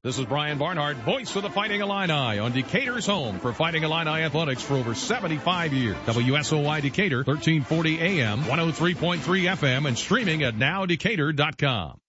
This is Brian Barnhart, voice of the Fighting Illini on Decatur's home for Fighting Illini athletics for over 75 years. WSOY Decatur, 1340 AM, 103.3 FM, and streaming at nowdecatur.com.